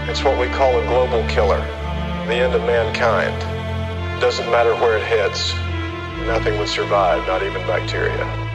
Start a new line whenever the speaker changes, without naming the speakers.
It's what we call a global killer, the end of mankind. Doesn't matter where it hits, nothing would survive, not even bacteria.